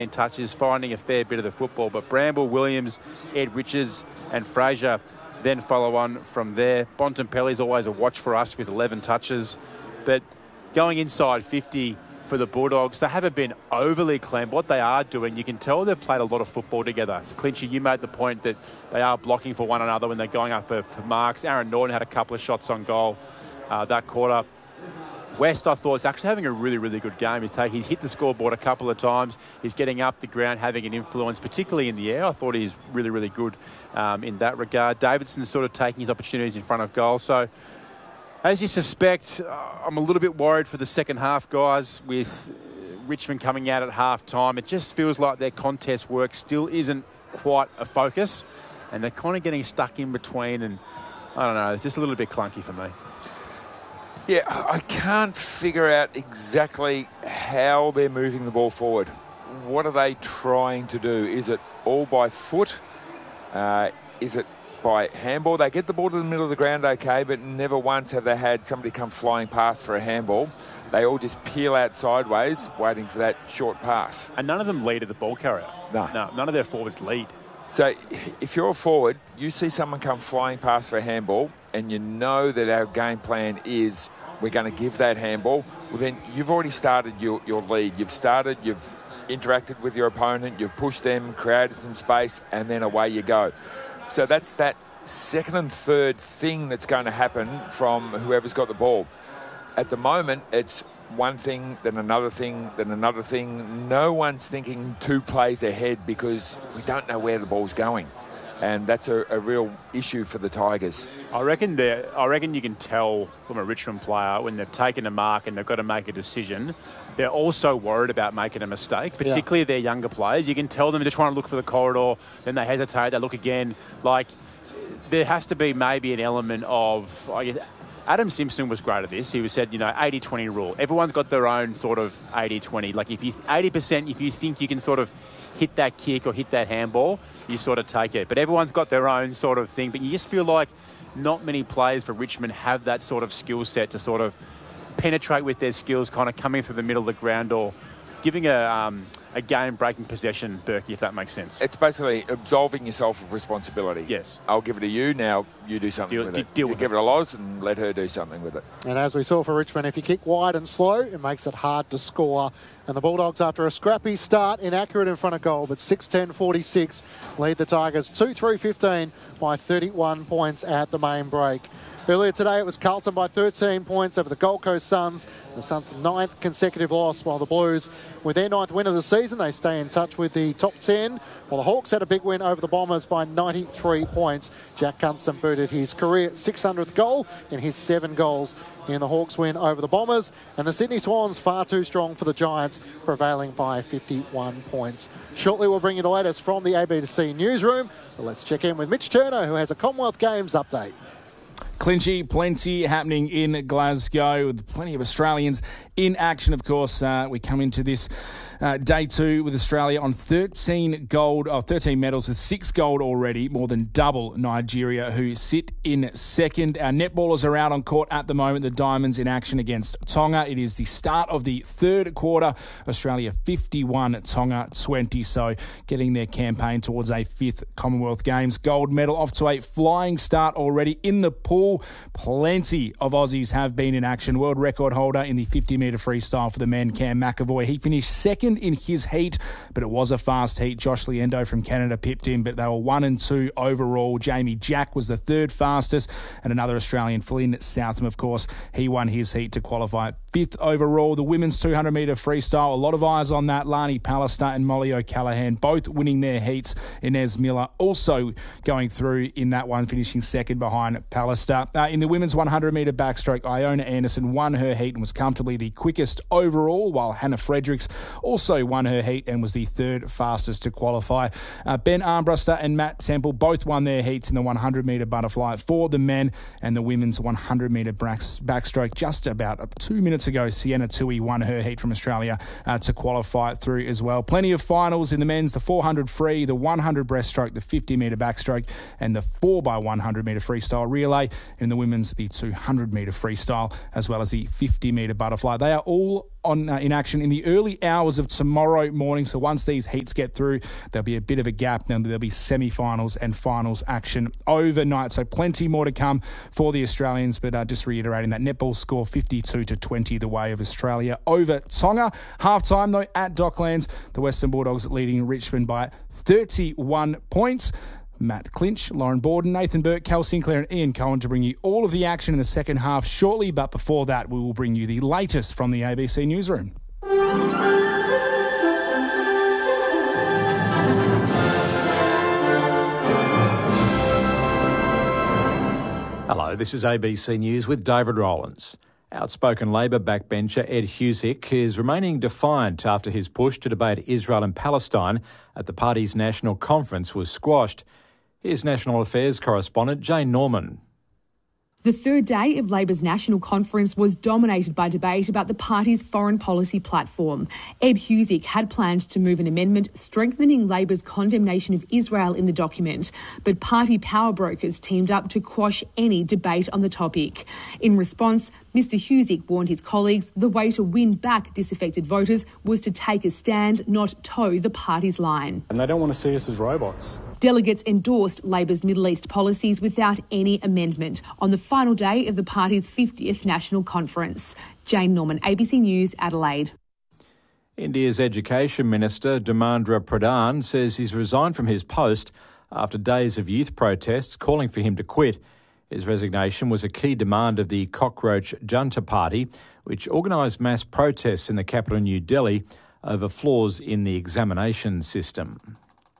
touches, finding a fair bit of the football. But Bramble, Williams, Ed Richards and Fraser then follow on from there. Bontempelli's always a watch for us with 11 touches. But going inside 50 for the Bulldogs, they haven't been overly clean. What they are doing, you can tell they've played a lot of football together. So Clinchy, you made the point that they are blocking for one another when they're going up for marks. Aaron Norton had a couple of shots on goal that quarter. West, I thought, is actually having a really, really good game. He's hit the scoreboard a couple of times. He's getting up the ground, having an influence, particularly in the air. I thought he's really, really good in that regard. Davidson's sort of taking his opportunities in front of goal. So, as you suspect, I'm a little bit worried for the second half, guys, with Richmond coming out at half-time. It just feels like their contest work still isn't quite a focus, and they're kind of getting stuck in between, and I don't know, it's just a little bit clunky for me. Yeah, I can't figure out exactly how they're moving the ball forward. What are they trying to do? Is it all by foot? Is it by handball? They get the ball to the middle of the ground, okay, but never once have they had somebody come flying past for a handball. They all just peel out sideways, waiting for that short pass. And none of them lead at the ball carrier. No, none of their forwards lead. So if you're a forward, you see someone come flying past for a handball, and you know that our game plan is we're going to give that handball, well, then you've already started your lead. You've interacted with your opponent, you've pushed them, created some space, and then away you go. So that's that second and third thing that's going to happen from whoever's got the ball. At the moment, it's one thing, then another thing, then another thing. No one's thinking 2 plays ahead because we don't know where the ball's going. And that's a real issue for the Tigers. I reckon you can tell from a Richmond player when they've taken a mark and they've got to make a decision, they're also worried about making a mistake, particularly their younger players. You can tell them they're trying to look for the corridor, then they hesitate, they look again. Like, there has to be maybe an element of, I guess, Adam Simpson was great at this. He said, 80-20 rule. Everyone's got their own sort of 80-20. Like, if you 80%, if you think you can sort of hit that kick or hit that handball, you sort of take it. But everyone's got their own sort of thing. But you just feel like not many players for Richmond have that sort of skill set to sort of penetrate with their skills, kind of coming through the middle of the ground or giving a game-breaking possession, Berkey, if that makes sense. It's basically absolving yourself of responsibility. Yes. I'll give it to you, now you do something with it. Deal with give it to Loz and let her do something with it. And as we saw for Richmond, if you kick wide and slow, it makes it hard to score. And the Bulldogs, after a scrappy start, inaccurate in front of goal, but 6-10-46, lead the Tigers 2-3-15 by 31 points at the main break. Earlier today, it was Carlton by 13 points over the Gold Coast Suns. The Suns' 9th consecutive loss, while the Blues, with their 9th win of the season, they stay in touch with the top 10. While the Hawks had a big win over the Bombers by 93 points. Jack Gunston booted his career 600th goal in his 7 goals in the Hawks win over the Bombers. And the Sydney Swans far too strong for the Giants, prevailing by 51 points. Shortly, we'll bring you the latest from the ABC newsroom. But let's check in with Mitch Turner, who has a Commonwealth Games update. Clinchy, plenty happening in Glasgow with plenty of Australians in action, of course. We come into this day 2 with Australia on 13 medals with 6 gold already, more than double Nigeria, who sit in second. Our netballers are out on court at the moment. The Diamonds in action against Tonga. It is the start of the third quarter. Australia 51, Tonga 20. So getting their campaign towards a 5th Commonwealth Games gold medal. Off to a flying start already in the pool. Plenty of Aussies have been in action. World record holder in the 50-metre freestyle for the men, Cam McAvoy. He finished second in his heat, but it was a fast heat. Josh Liendo from Canada pipped him, but they were 1 and 2 overall. Jamie Jack was the 3rd fastest, and another Australian, Flynn Southam, of course, he won his heat to qualify 5th overall. The women's 200-metre freestyle, a lot of eyes on that. Lani Pallister and Molly O'Callaghan both winning their heats. Inez Miller also going through in that one, finishing second behind Pallister. In the women's 100-metre backstroke, Iona Anderson won her heat and was comfortably the quickest overall, while Hannah Fredericks also won her heat and was the 3rd fastest to qualify. Ben Armbruster and Matt Temple both won their heats in the 100-metre butterfly for the men, and the women's 100-metre backstroke just about 2 minutes ago. Sienna Tui won her heat from Australia to qualify through as well. Plenty of finals in the men's, the 400 free, the 100 breaststroke, the 50-metre backstroke, and the 4x100-metre freestyle relay. In the women's, the 200-metre freestyle, as well as the 50-metre butterfly. They are all in action in the early hours of tomorrow morning. So once these heats get through, there'll be a bit of a gap. Then there'll be semi-finals and finals action overnight. So plenty more to come for the Australians. But just reiterating that netball score 52-20 the way of Australia over Tonga. Half-time though at Docklands, the Western Bulldogs leading Richmond by 31 points. Matt Clinch, Lauren Borden, Nathan Burke, Cal Sinclair and Ian Cohen to bring you all of the action in the second half shortly. But before that, we will bring you the latest from the ABC Newsroom. Hello, this is ABC News with David Rowlands. Outspoken Labor backbencher Ed Husic is remaining defiant after his push to debate Israel and Palestine at the party's national conference was squashed. Here's National Affairs correspondent Jane Norman. The third day of Labor's national conference was dominated by debate about the party's foreign policy platform. Ed Husic had planned to move an amendment strengthening Labor's condemnation of Israel in the document, but party power brokers teamed up to quash any debate on the topic. In response, Mr Husic warned his colleagues the way to win back disaffected voters was to take a stand, not toe the party's line. And they don't want to see us as robots. Delegates endorsed Labor's Middle East policies without any amendment on the final day of the party's 50th national conference. Jane Norman, ABC News, Adelaide. India's Education Minister Dharmendra Pradhan says he's resigned from his post after days of youth protests calling for him to quit. His resignation was a key demand of the Cockroach Junta Party, which organised mass protests in the capital New Delhi over flaws in the examination system.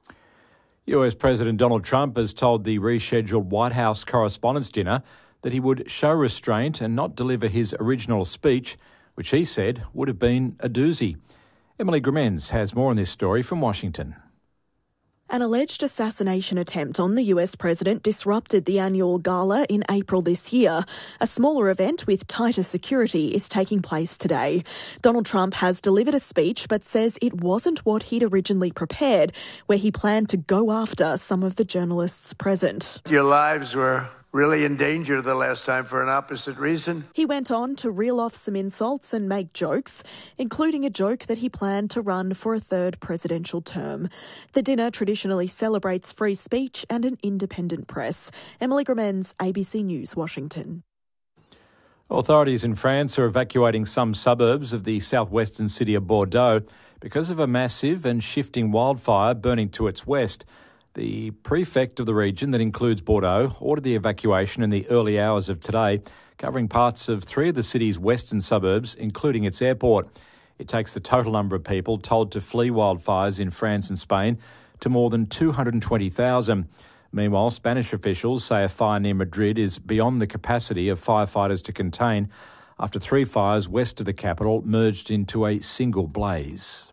US President Donald Trump has told the rescheduled White House Correspondents' Dinner that he would show restraint and not deliver his original speech, which he said would have been a doozy. Emily Grimenz has more on this story from Washington. An alleged assassination attempt on the US president disrupted the annual gala in April this year. A smaller event with tighter security is taking place today. Donald Trump has delivered a speech but says it wasn't what he'd originally prepared, where he planned to go after some of the journalists present. Your lives were really in danger the last time for an opposite reason. He went on to reel off some insults and make jokes, including a joke that he planned to run for a third presidential term. The dinner traditionally celebrates free speech and an independent press. Emily Grimenz, ABC News, Washington. Authorities in France are evacuating some suburbs of the southwestern city of Bordeaux because of a massive and shifting wildfire burning to its west. The prefect of the region that includes Bordeaux ordered the evacuation in the early hours of today, covering parts of 3 of the city's western suburbs, including its airport. It takes the total number of people told to flee wildfires in France and Spain to more than 220,000. Meanwhile, Spanish officials say a fire near Madrid is beyond the capacity of firefighters to contain after 3 fires west of the capital merged into a single blaze.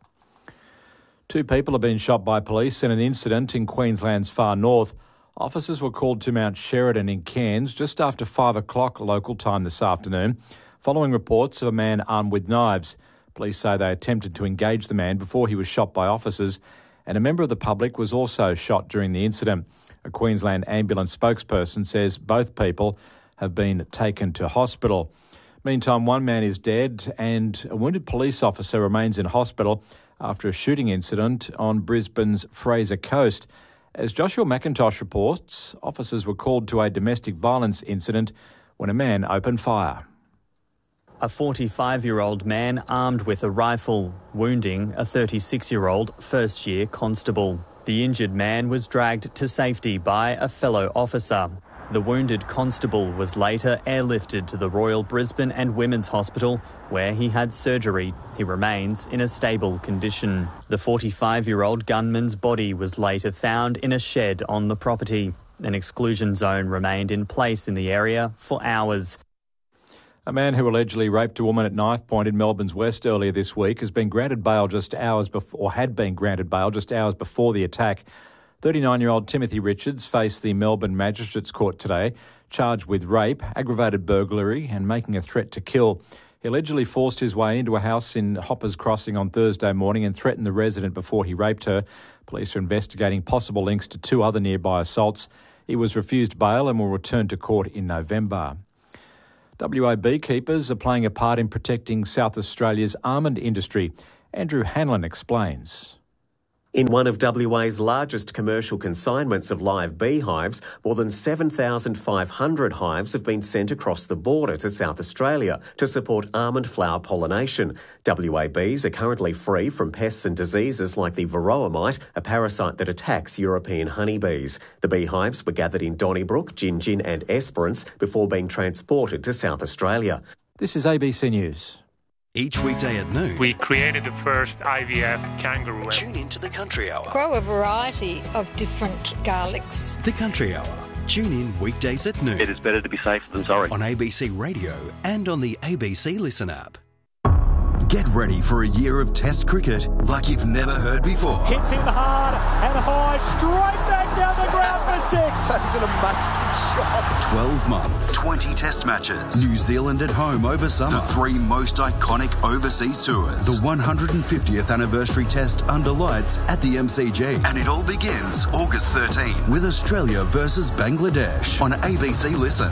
2 people have been shot by police in an incident in Queensland's far north. Officers were called to Mount Sheridan in Cairns just after 5 o'clock local time this afternoon, following reports of a man armed with knives. Police say they attempted to engage the man before he was shot by officers, and a member of the public was also shot during the incident. A Queensland ambulance spokesperson says both people have been taken to hospital. Meantime, 1 man is dead and a wounded police officer remains in hospital after a shooting incident on Brisbane's Fraser Coast. As Joshua McIntosh reports, officers were called to a domestic violence incident when a man opened fire. A 45-year-old man armed with a rifle, wounding a 36-year-old first-year constable. The injured man was dragged to safety by a fellow officer. The wounded constable was later airlifted to the Royal Brisbane and Women's Hospital, where he had surgery. He remains in a stable condition. The 45-year-old gunman's body was later found in a shed on the property. An exclusion zone remained in place in the area for hours. A man who allegedly raped a woman at Knife Point in Melbourne's West earlier this week has been granted bail just hours before, or had been granted bail just hours before the attack. 39-year-old Timothy Richards faced the Melbourne Magistrates Court today, charged with rape, aggravated burglary and making a threat to kill. He allegedly forced his way into a house in Hoppers Crossing on Thursday morning and threatened the resident before he raped her. Police are investigating possible links to 2 other nearby assaults. He was refused bail and will return to court in November. WA beekeepers are playing a part in protecting South Australia's almond industry. Andrew Hanlon explains. In one of WA's largest commercial consignments of live beehives, more than 7,500 hives have been sent across the border to South Australia to support almond flower pollination. WA bees are currently free from pests and diseases like the varroa mite, a parasite that attacks European honeybees. The beehives were gathered in Donnybrook, Gingin and Esperance before being transported to South Australia. This is ABC News. Each weekday at noon, we created the first IVF kangaroo. Tune into the Country Hour. Grow a variety of different garlics. The Country Hour. Tune in weekdays at noon. It is better to be safe than sorry. On ABC Radio and on the ABC Listen app. Get ready for a year of Test cricket like you've never heard before. Hits in hard and high, straight back down the ground for 6. That's an amazing shot. 12 months, 20 Test matches. New Zealand at home over summer. The 3 most iconic overseas tours. The 150th anniversary Test under lights at the MCG. And it all begins August 13 with Australia versus Bangladesh on ABC Listen.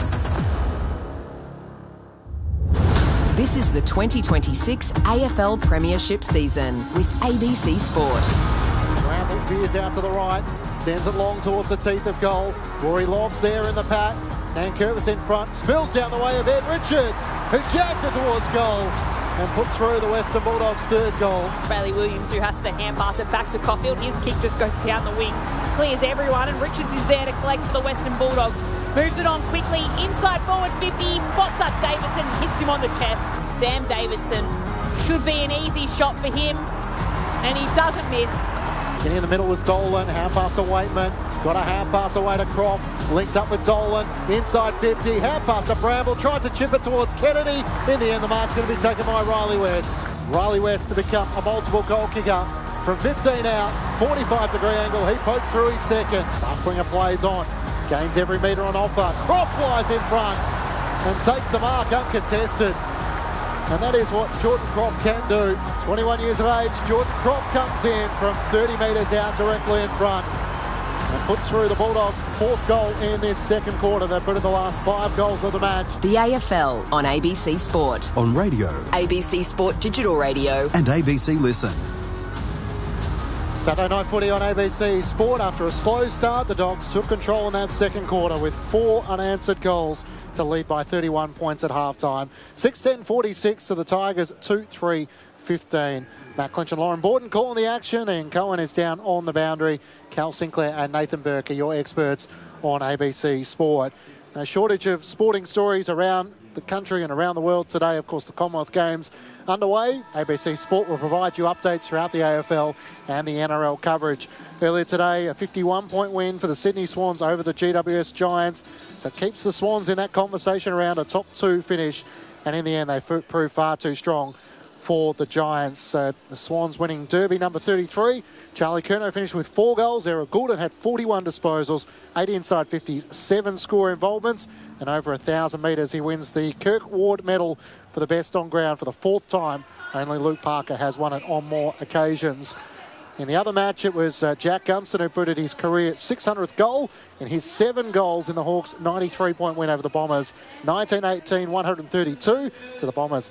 This is the 2026 AFL Premiership season with ABC Sport. Bramble veers out to the right, sends it long towards the teeth of goal. Rory Lobbs there in the pack. Nankervis in front, spills down the way of Ed Richards, who jacks it towards goal and puts through the Western Bulldogs' 3rd goal. Bailey Williams, who has to hand pass it back to Caulfield. His kick just goes down the wing, clears everyone, and Richards is there to collect for the Western Bulldogs. Moves it on quickly, inside forward 50, spots up Davidson, hits him on the chest. Sam Davidson, should be an easy shot for him, and he doesn't miss. In the middle was Dolan, half pass to Waitman, got a half pass away to Croft, links up with Dolan, inside 50, half pass to Bramble, tried to chip it towards Kennedy. In the end, the mark's going to be taken by Riley West. Riley West to become a multiple goal kicker. From 15 out, 45-degree angle, he pokes through his 2nd. Bustlinger plays on. Gains every metre on offer. Croft flies in front and takes the mark uncontested. And that is what Jordan Croft can do. 21 years of age, Jordan Croft comes in from 30 metres out directly in front and puts through the Bulldogs' 4th goal in this 2nd quarter. They put in the last 5 goals of the match. The AFL on ABC Sport. On radio, ABC Sport Digital Radio and ABC Listen. Saturday night footy on ABC Sport. After a slow start, the Dogs took control in that 2nd quarter with 4 unanswered goals to lead by 31 points at halftime. 6-10-46 to the Tigers, 2-3-15. Matt Clinch and Lauren Borden calling the action, and Cohen is down on the boundary. Cal Sinclair and Nathan Burke are your experts on ABC Sport. A shortage of sporting stories around the country and around the world today. Of course, the Commonwealth Games underway. ABC Sport will provide you updates throughout the AFL and the NRL coverage. Earlier today, a 51-point win for the Sydney Swans over the GWS Giants. So it keeps the Swans in that conversation around a top 2 finish. And in the end, they proved far too strong for the Giants. The Swans winning Derby number 33. Charlie Curnow finished with 4 goals. Eric Goulden had 41 disposals, 80 inside 50, 7 score involvements, and over 1,000 metres. He wins the Kirk Ward medal for the best on ground for the 4th time. Only Luke Parker has won it on more occasions. In the other match, it was Jack Gunston who put his career 600th goal in his 7 goals in the Hawks' 93-point win over the Bombers. 19-18, 132 to the Bombers'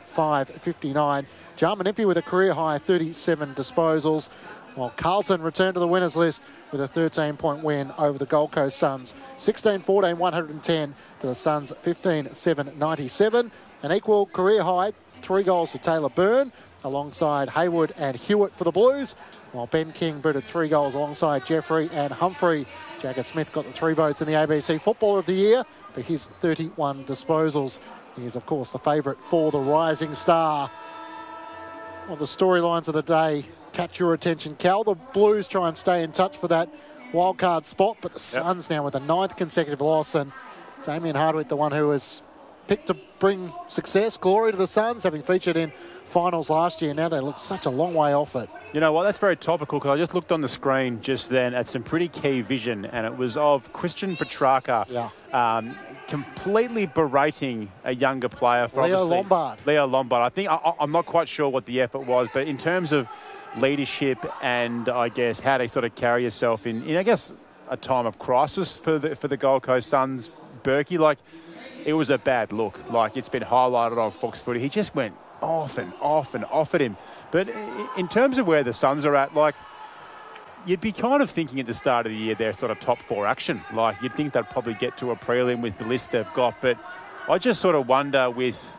9-5-59. Jarman Impey with a career-high 37 disposals, while Carlton returned to the winners list with a 13-point win over the Gold Coast Suns. 16-14, 110 to the Suns' 15-7, 97. An equal career-high 3 goals to Taylor Byrne, alongside Hayward and Hewitt for the Blues, while Ben King booted 3 goals alongside Jeffrey and Humphrey. Jagger Smith got the 3 votes in the ABC Footballer of the Year for his 31 disposals. He is, of course, the favourite for the Rising Star. Well, the storylines of the day catch your attention, Cal. The Blues try and stay in touch for that wildcard spot, but the Suns now with a 9th consecutive loss, and Damien Hardwick, the one who was picked to bring success, glory to the Suns, having featured in finals last year. Now they look such a long way off it. You know what, that's very topical, because I just looked on the screen just then at some pretty key vision, and it was of Christian Petrarca completely berating a younger player. For Leo Lombard. I think, I'm not quite sure what the effort was, but in terms of leadership and I guess how to sort of carry yourself in I guess, a time of crisis for the Gold Coast Suns, Berkey, like, it was a bad look. Like, it's been highlighted on Fox Footy. He just went off and off at him. But in terms of where the Suns are at, like, you'd be kind of thinking at the start of the year they're sort of top 4 action. Like, you'd think they'd probably get to a prelim with the list they've got. But I just sort of wonder with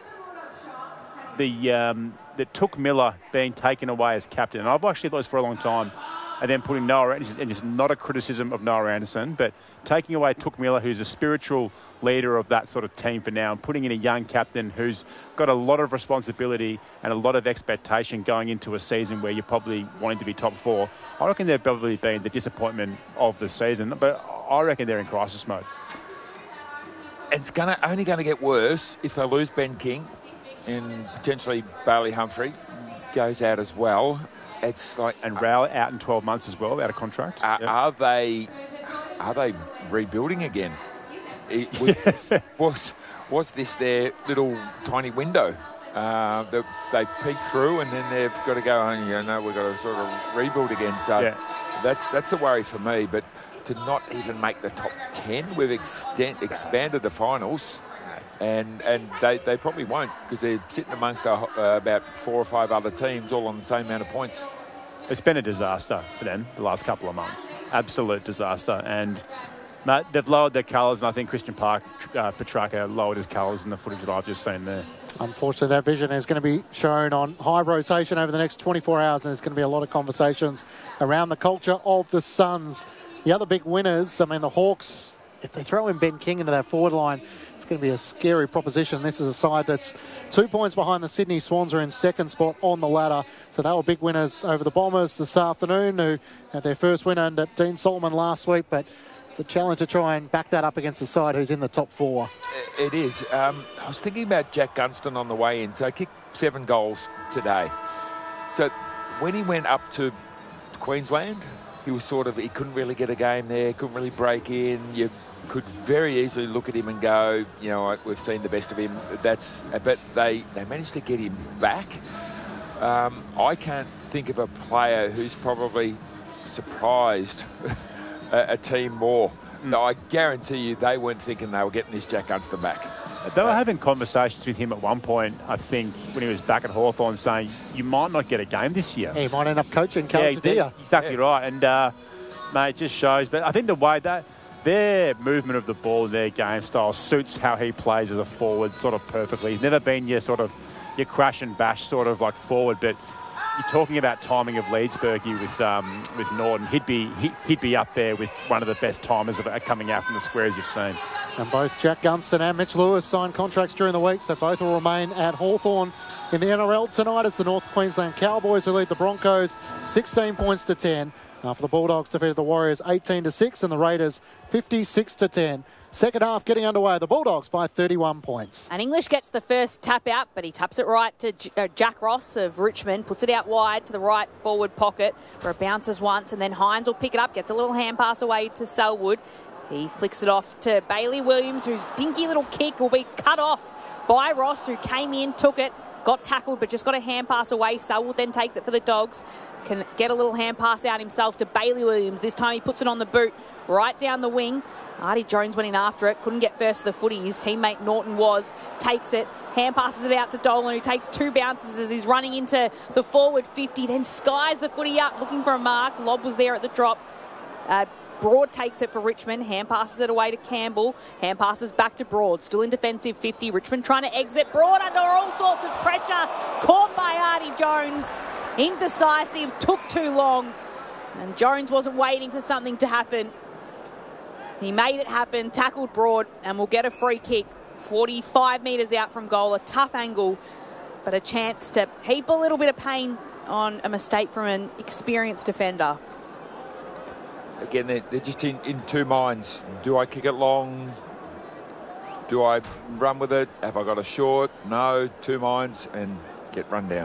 the Touk Miller being taken away as captain. And I've actually thought this for a long time. And then putting Noah, and it's not a criticism of Noah Anderson, but taking away Touk Miller, who's a spiritual leader of that sort of team for now, and putting in a young captain who's got a lot of responsibility and a lot of expectation going into a season where you're probably wanting to be top 4. I reckon they've probably been the disappointment of the season, but I reckon they're in crisis mode. It's only going to get worse if they lose Ben King and potentially Bailey Humphrey goes out as well. It's like, and Rowell out in 12 months as well, out of contract. Are they rebuilding again? Was this their little tiny window that they peeked through, and then they've got to go, we've got to sort of rebuild again. So that's a worry for me. But to not even make the top 10, we've expanded the finals. And they probably won't, because they're sitting amongst about 4 or 5 other teams all on the same amount of points. It's been a disaster for them the last couple of months. Absolute disaster. And they've lowered their colours, and I think Christian Petrarca lowered his colours in the footage that I've just seen there. Unfortunately, that vision is going to be shown on high rotation over the next 24 hours, and there's going to be a lot of conversations around the culture of the Suns. The other big winners, I mean, the Hawks, if they throw in Ben King into that forward line, it's going to be a scary proposition. This is a side that's 2 points behind the Sydney Swans, are in second spot on the ladder. So they were big winners over the Bombers this afternoon, who had their first win under Dean Solomon last week. But it's a challenge to try and back that up against the side who's in the top 4. It is. I was thinking about Jack Gunston on the way in. So he kicked 7 goals today. So when he went up to Queensland, he couldn't really get a game there, couldn't really break in. You could very easily look at him and go, we've seen the best of him. But they managed to get him back. I can't think of a player who's probably surprised a team more. No, I guarantee you they weren't thinking they were getting this Jack Gunston back. They were having conversations with him at one point, I think, when he was back at Hawthorn, saying, you might not get a game this year. He might end up coaching Calcadia. Exactly right. And, mate, it just shows. But I think the way that their movement of the ball, their game style suits how he plays as a forward sort of perfectly. He's never been your crash and bash sort of like forward, but you're talking about timing of leads, Berkey, with Norton. He'd be up there with one of the best timers coming out from the squares you've seen. And both Jack Gunston and Mitch Lewis signed contracts during the week, so both will remain at Hawthorn. In the NRL tonight, it's the North Queensland Cowboys who lead the Broncos 16 points to 10. After the Bulldogs defeated the Warriors 18-6 and the Raiders 56-10. Second half getting underway. The Bulldogs by 31 points. And English gets the first tap out, but he taps it right to Jack Ross of Richmond, puts it out wide to the right forward pocket where it bounces once, and then Hines will pick it up, gets a little hand pass away to Selwood. He flicks it off to Bailey Williams, whose dinky little kick will be cut off by Ross, who came in, took it, got tackled, but just got a hand pass away. Selwood then takes it for the Dogs. Can get a little hand pass out himself to Bailey Williams. This time he puts it on the boot, right down the wing. Artie Jones went in after it, couldn't get first to the footy. His teammate Norton takes it, hand passes it out to Dolan, who takes 2 bounces as he's running into the forward 50, then skies the footy up, looking for a mark. Lobb was there at the drop. Broad takes it for Richmond, hand passes it away to Campbell, hand passes back to Broad, still in defensive 50. Richmond trying to exit, Broad under all sorts of pressure, caught by Artie Jones. Indecisive, took too long, and Jones wasn't waiting for something to happen. He made it happen, tackled Broad, and will get a free kick 45 metres out from goal. A tough angle, but a chance to heap a little bit of pain on a mistake from an experienced defender. Again, they're just in 2 minds. Do I kick it long? Do I run with it? Have I got a short? No, 2 minds and get run down.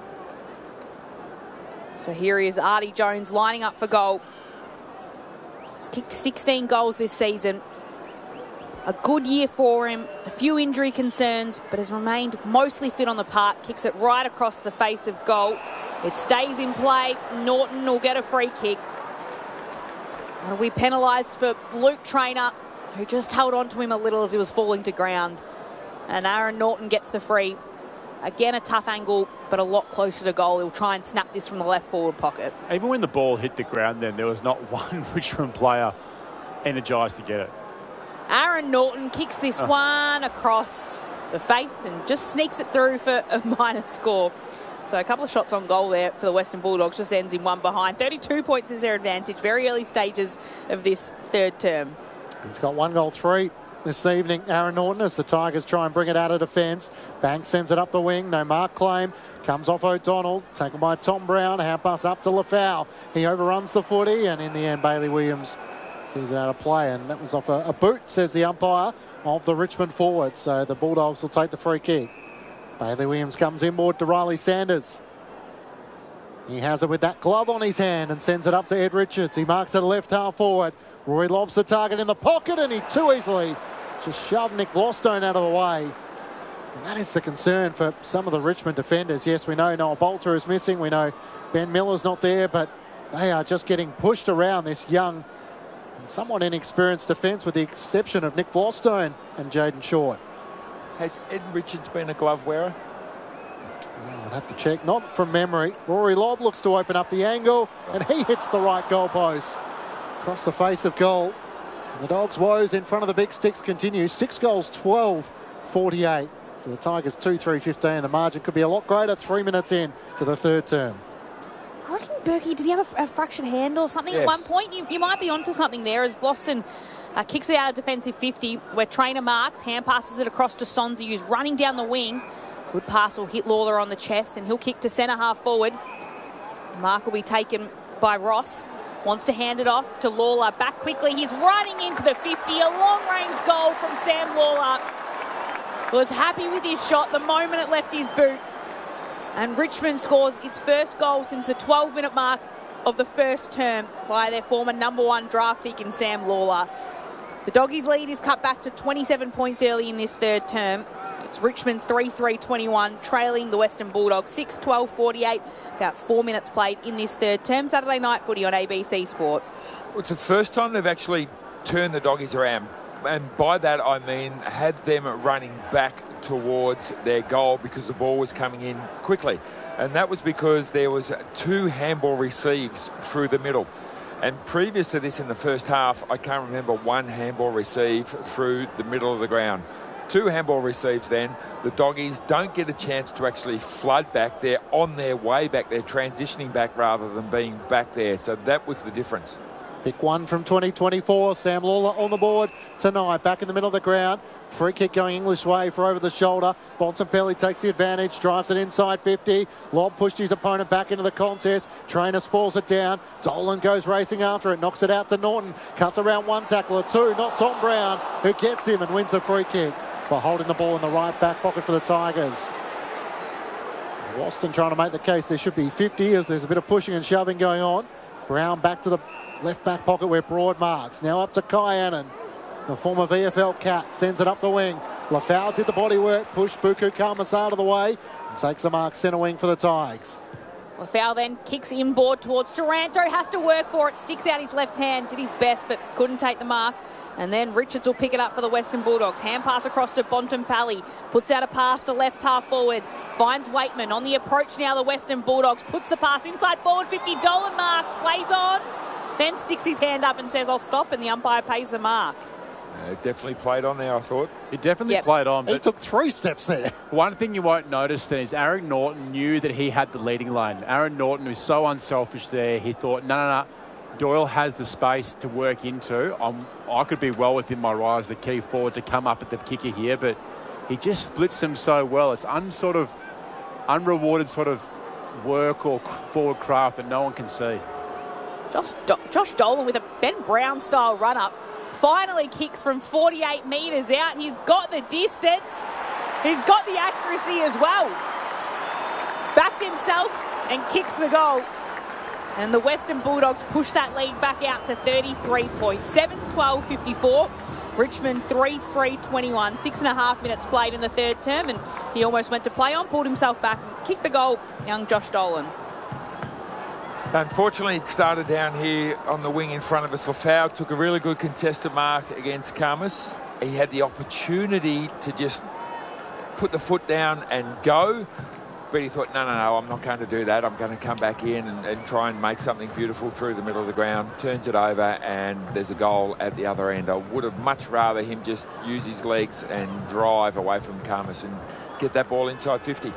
So here is Artie Jones lining up for goal. He's kicked 16 goals this season. A good year for him. A few injury concerns, but has remained mostly fit on the park. Kicks it right across the face of goal. It stays in play. Norton will get a free kick. Will be penalised for Luke Traynor, who just held on to him a little as he was falling to ground. And Aaron Naughton gets the free. Again, a tough angle, but a lot closer to goal. He'll try and snap this from the left forward pocket. Even when the ball hit the ground then, there was not one Richmond player energised to get it. Aaron Naughton kicks this one across the face and just sneaks it through for a minor score. So a couple of shots on goal there for the Western Bulldogs, just ends in one behind. 32 points is their advantage, very early stages of this third term. He's got 1-3 this evening, Aaron Naughton, as the Tigers try and bring it out of defence. Banks sends it up the wing, no mark claim. Comes off O'Donnell, taken by Tom Brown. Hand pass up to Lafau. He overruns the footy, and in the end, Bailey Williams sees it out of play, and that was off a boot, says the umpire, of the Richmond forward. So the Bulldogs will take the free kick. Bailey Williams comes inboard to Riley Sanders. He has it with that glove on his hand and sends it up to Ed Richards. He marks it left half forward. Rory lobs the target in the pocket, and he too easily just shoved Nick Lostone out of the way. And that is the concern for some of the Richmond defenders. Yes, we know Noah Bolter is missing. We know Ben Miller's not there, but they are just getting pushed around this young and somewhat inexperienced defence, with the exception of Nick Lostone and Jaden Short. Has Ed Richards been a glove wearer? I'd have to check. Not from memory. Rory Lobb looks to open up the angle, and he hits the right goalpost. Across the face of goal. And the Dogs' woes in front of the big sticks continue. 6 goals, 12-48. So the Tigers 2-3-15. The margin could be a lot greater 3 minutes in to the third term. I reckon Berkey, did he have a fractured hand or something at one point? You might be onto something there, as Vlosten kicks it out of defensive 50, where Trainer marks, hand passes it across to Sonzi, who's running down the wing. Good pass will hit Lawler on the chest, and he'll kick to centre half forward. Mark will be taken by Ross. Wants to hand it off to Lawler. Back quickly. He's running into the 50. A long-range goal from Sam Lawler. Was happy with his shot the moment it left his boot. And Richmond scores its first goal since the 12-minute mark of the first term by their former #1 draft pick in Sam Lawler. The Doggies' lead is cut back to 27 points early in this third term. It's Richmond 3-3-21, trailing the Western Bulldogs 6-12-48. About 4 minutes played in this third term. Saturday night footy on ABC Sport. Well, it's the first time they've actually turned the Doggies around. And by that, I mean had them running back towards their goal because the ball was coming in quickly. And that was because there was 2 handball receives through the middle. And previous to this in the first half, I can't remember one handball receive through the middle of the ground. 2 handball receives then. The Doggies don't get a chance to actually flood back. They're on their way back. They're transitioning back rather than being back there. So that was the difference. Pick 1 from 2024. Sam Lawler on the board tonight. Back in the middle of the ground. Free kick going English way for over the shoulder. Bontempelli takes the advantage. Drives it inside 50. Lobb pushed his opponent back into the contest. Trainer spalls it down. Dolan goes racing after it. Knocks it out to Norton. Cuts around one tackler. 2. Not Tom Brown, who gets him and wins a free kick for holding the ball in the right back pocket for the Tigers. Boston trying to make the case there should be 50 as there's a bit of pushing and shoving going on. Brown back to the left back pocket where Broad marks. Now up to Kai Annan. The former VFL Cat sends it up the wing. Lafau did the body work, pushed Buku Kalmas out of the way, and takes the mark centre wing for the Tigers. Lafau then kicks inboard towards Taranto, has to work for it, sticks out his left hand, did his best but couldn't take the mark. And then Richards will pick it up for the Western Bulldogs. Hand pass across to Bontempelli. Puts out a pass to left half forward. Finds Waitman on the approach now. The Western Bulldogs puts the pass inside forward 50. Dolan marks, plays on. Then sticks his hand up and says, I'll stop. And the umpire pays the mark. It definitely played on there, I thought. It definitely played on. But he took 3 steps there. One thing you won't notice then is Aaron Naughton knew that he had the leading lane. Aaron Naughton was so unselfish there. He thought, no. Doyle has the space to work into. I could be well within my right as the key forward to come up at the kicker here, but he just splits them so well. It's unrewarded sort of work or forward craft that no one can see. Josh Dolan with a Ben Brown style run up. Finally kicks from 48 metres out. He's got the distance. He's got the accuracy as well. Backed himself and kicks the goal. And the Western Bulldogs push that lead back out to 33 points. 7-12-54. Richmond 3-3-21. 6.5 minutes played in the third term, and he almost went to play on, pulled himself back and kicked the goal, young Josh Dolan. Unfortunately, it started down here on the wing in front of us. Lafau took a really good contested mark against Camus. He had the opportunity to just put the foot down and go, but he thought, no, I'm not going to do that. I'm going to come back in and try and make something beautiful through the middle of the ground. Turns it over, and there's a goal at the other end. I would have much rather him just use his legs and drive away from Camus and get that ball inside 50.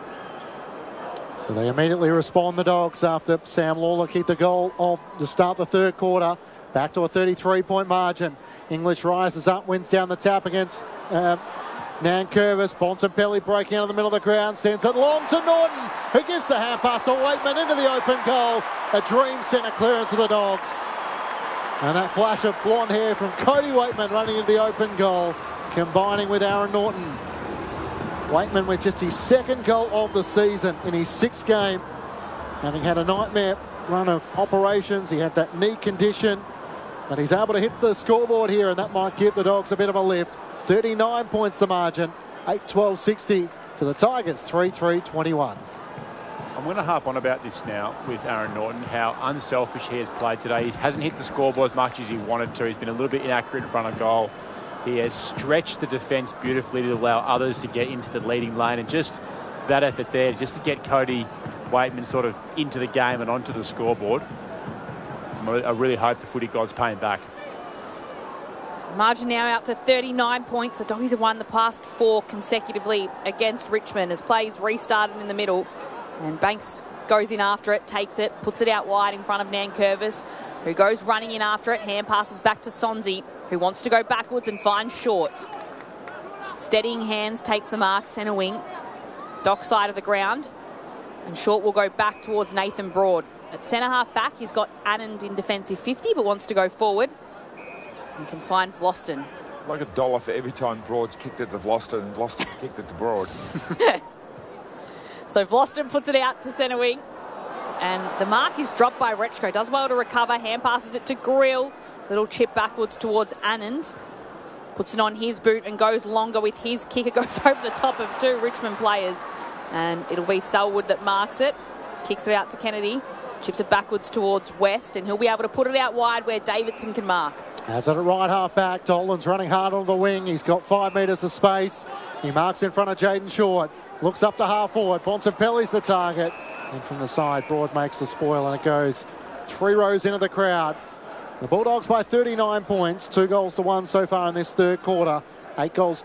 So they immediately respond, the Dogs, after Sam Lawler kicked the goal to start the third quarter. Back to a 33-point margin. English rises up, wins down the tap against Nankervis. Bontempelli breaking out of the middle of the ground, sends it long to Norton, who gives the hand pass to Waitman into the open goal. A dream centre clearance for the Dogs. And that flash of blonde hair from Cody Waitman running into the open goal, combining with Aaron Norton. Waitman with just his second goal of the season in his sixth game. Having had a nightmare run of operations, he had that knee condition, but he's able to hit the scoreboard here, and that might give the Dogs a bit of a lift. 39 points the margin, 8-12-60 to the Tigers, 3-3-21. I'm going to harp on about this now with Aaron Norton, how unselfish he has played today. He hasn't hit the scoreboard as much as he wanted to. He's been a little bit inaccurate in front of goal. He has stretched the defence beautifully to allow others to get into the leading lane, and just that effort there, just to get Cody Waitman sort of into the game and onto the scoreboard. I really hope the footy gods pay him back. So margin now out to 39 points. The Doggies have won the past 4 consecutively against Richmond as plays restarted in the middle, and Banks goes in after it, takes it, puts it out wide in front of Nankervis, who goes running in after it. Hand passes back to Sonzi, who wants to go backwards and find Short. Steadying hands, takes the mark, centre wing, dock side of the ground, and Short will go back towards Nathan Broad. At centre half back, he's got Anand in defensive 50, but wants to go forward and can find Vlosten. Like $1 for every time Broad's kicked it to Vlosten and Vlosten kicked it to Broad. So Vlosten puts it out to centre wing, and the mark is dropped by Rechko. Does well to recover, hand passes it to Grill. Little chip backwards towards Anand. Puts it on his boot and goes longer with his kick. It goes over the top of 2 Richmond players, and it'll be Selwood that marks it. Kicks it out to Kennedy. Chips it backwards towards West, and he'll be able to put it out wide where Davidson can mark. As at right half back, Dolan's running hard on the wing. He's got 5 metres of space. He marks in front of Jaden Short. Looks up to half forward. Bontempelli's the target. And from the side, Broad makes the spoil, and it goes 3 rows into the crowd. The Bulldogs by 39 points, 2 goals to 1 so far in this third quarter. 8 goals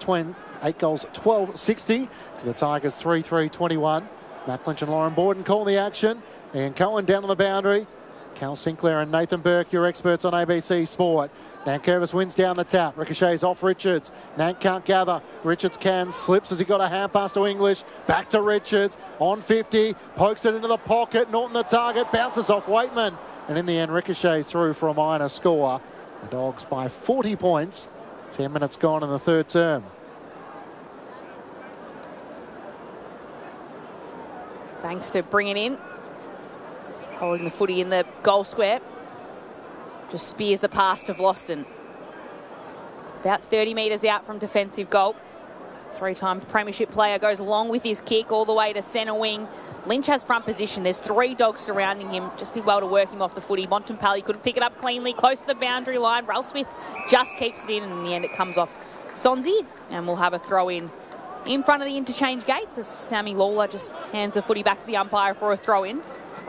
12-60 to the Tigers 3-3-21. Matt Lynch and Lauren Borden call the action. And Cohen down on the boundary. Cal Sinclair and Nathan Burke, your experts on ABC Sport. Nankervis wins down the tap. Ricochets off Richards. Nank can't gather. Richards can. Slips as he got a hand pass to English. Back to Richards. On 50. Pokes it into the pocket. Norton the target. Bounces off Waitman. And in the end, Ricochets through for a minor score. The Dogs by 40 points. 10 minutes gone in the third term. Banks to bring it in. Holding the footy in the goal square. Just spears the pass to Vlosten. About 30 metres out from defensive goal. 3-time premiership player goes along with his kick all the way to centre wing. Lynch has front position. There's 3 Dogs surrounding him. Just did well to work him off the footy. Bontempelli couldn't pick it up cleanly. Close to the boundary line. Ralph Smith just keeps it in, and in the end it comes off Sonzi. And we'll have a throw in front of the interchange gates as Sammy Lawler just hands the footy back to the umpire for a throw in.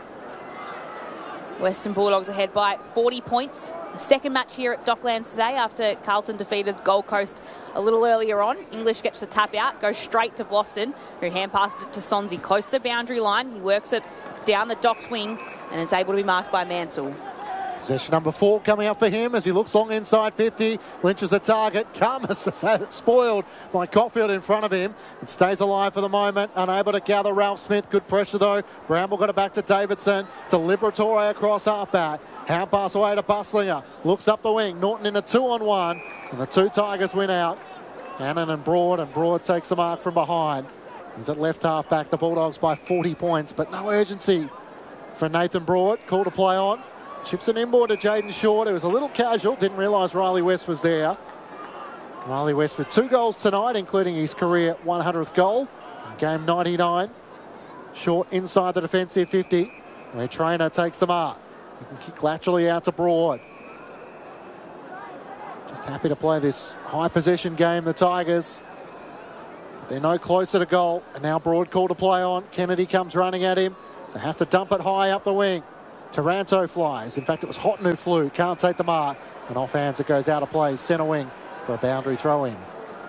Western Bulldogs ahead by 40 points. The second match here at Docklands today after Carlton defeated Gold Coast a little earlier on. English gets the tap out, goes straight to Vlosten, who hand passes it to Sonzi close to the boundary line. He works it down the Docks wing, and it's able to be marked by Mansell. Possession number 4 coming up for him as he looks long inside 50. Lynch is the target. Camus has had it spoiled by Caulfield in front of him. It stays alive for the moment. Unable to gather Ralph Smith. Good pressure though. Bramble got it back to Davidson. To Liberatore across halfback. Hand pass away to Buslinger. Looks up the wing. Norton in a 2-on-1. And the 2 Tigers win out. Annan and Broad takes the mark from behind. He's at left halfback. The Bulldogs by 40 points, but no urgency for Nathan Broad. Call to play on. Chips an inboard to Jaden Short. It was a little casual. Didn't realise Riley West was there. Riley West with 2 goals tonight, including his career 100th goal in game 99. Short inside the defensive 50. where Trainer takes the mark. He can kick laterally out to Broad. Just happy to play this high possession game, the Tigers. But they're no closer to goal. And now Broad call to play on. Kennedy comes running at him, so has to dump it high up the wing. Taranto flies. In fact, it was Houghton who flew. Can't take the mark. And off hands it goes out of play. Centre wing for a boundary throw in.